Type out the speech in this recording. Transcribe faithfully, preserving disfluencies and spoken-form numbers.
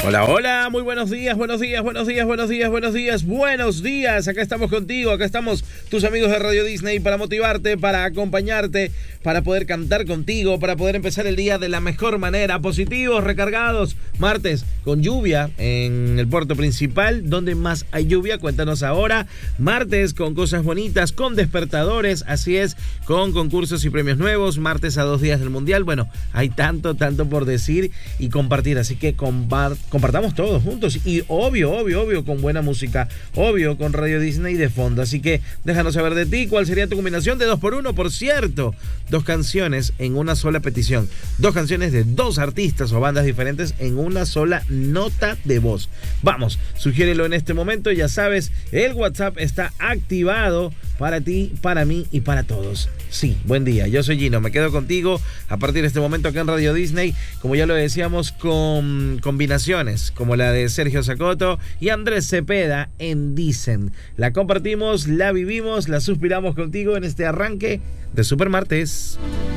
Hola, hola, muy buenos días, buenos días, buenos días, buenos días, buenos días, buenos días. Acá estamos contigo, acá estamos tus amigos de Radio Disney para motivarte, para acompañarte, para poder cantar contigo, para poder empezar el día de la mejor manera, positivos, recargados. Martes con lluvia en el puerto principal, ¿dónde más hay lluvia? Cuéntanos ahora. Martes con cosas bonitas, con despertadores, así es, con concursos y premios nuevos. Martes a dos días del Mundial. Bueno, hay tanto, tanto por decir y compartir, así que compart compartamos todos juntos y obvio, obvio, obvio con buena música, obvio con Radio Disney de fondo, así que déjanos saber de ti, cuál sería tu combinación de dos por uno, por cierto, dos canciones en una sola petición, dos canciones de dos artistas o bandas diferentes en una sola nota de voz. Vamos, sugiérelo en este momento, ya sabes, el WhatsApp está activado para ti, para mí y para todos. Sí, buen día, yo soy Gino, me quedo contigo a partir de este momento acá en Radio Disney, como ya lo decíamos, con combinaciones como la de Sergio Sacoto y Andrés Cepeda en Dicen. La compartimos, la vivimos, la suspiramos contigo en este arranque de Super Martes.